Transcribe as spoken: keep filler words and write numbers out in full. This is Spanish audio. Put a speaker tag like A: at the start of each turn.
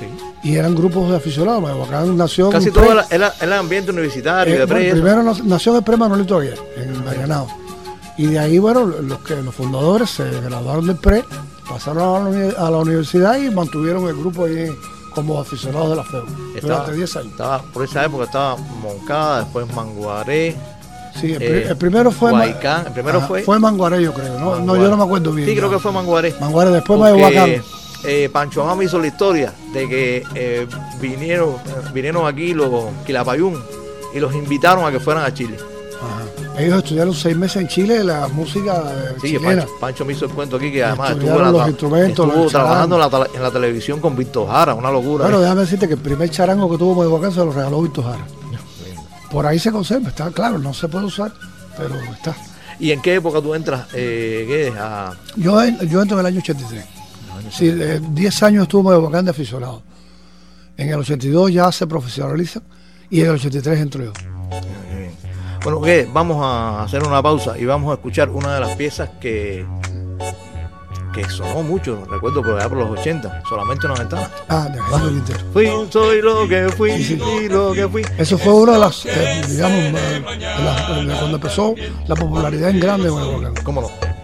A: Sí.
B: Y eran grupos de aficionados. Mayhuacán nació en
A: Casi
B: un
A: todo
B: pre.
A: era, era, era ambiente universitario.
B: Eh,
A: de
B: bueno,
A: pre,
B: primero no- nació en el pre Manolito Aguirre, en Marianao. Y de ahí, bueno, los que los fundadores se graduaron del pre, pasaron a la, uni- a la universidad y mantuvieron el grupo ahí como aficionados de la F E U
A: estaba,
B: durante diez años.
A: estaba, por esa época estaba Moncada, después Manguaré.
B: Sí, el, pri-
A: eh,
B: el primero fue Ma-
A: Guaycán, el primero
B: Ajá,
A: fue-
B: fue Manguaré, yo creo. No, no,
A: Manguaré.
B: yo no me acuerdo bien.
A: Sí, creo
B: no.
A: que fue Manguaré.
B: Manguaré, después
A: Porque,
B: Mayhuacán.
A: eh, Pancho Amami hizo la historia de que eh, vinieron, eh, vinieron aquí los Quilapayún y los invitaron a que fueran a Chile.
B: Ajá. Ellos estudiaron seis meses en Chile la música eh,
A: Sí,
B: chilena.
A: Pancho, Pancho me hizo el cuento aquí que además estuvo,
B: Estudiaron
A: en la-
B: los instrumentos,
A: estuvo
B: los
A: trabajando en la,
B: charangos.
A: tele- en la televisión con Víctor Jara, una locura.
B: Bueno,
A: ¿eh?
B: déjame decirte que el primer charango que tuvo Mayhuacán se lo regaló Víctor Jara. Por ahí se conserva, está claro, no se puede usar, pero está.
A: ¿Y en qué época tú entras, eh, Guedes, a
B: Yo, en- yo entro en el año ochenta y tres. Sí, eh, diez años estuvo Mayhuacán de aficionado. En el ochenta y dos ya se profesionaliza y en el ochenta y tres entro yo.
A: Bueno, Guedes, vamos a hacer una pausa y vamos a escuchar una de las piezas que que sonó mucho, recuerdo por allá por los ochenta, solamente una ventana.
B: Ah, de Alejandro Quintero.
A: Fui, soy lo que fui,
B: Sí, sí.
A: y lo que fui.
B: Eso fue una de las, eh, digamos, eh, de las- de cuando empezó la popularidad en grande de Mayhuacán.
A: ¿Cómo no?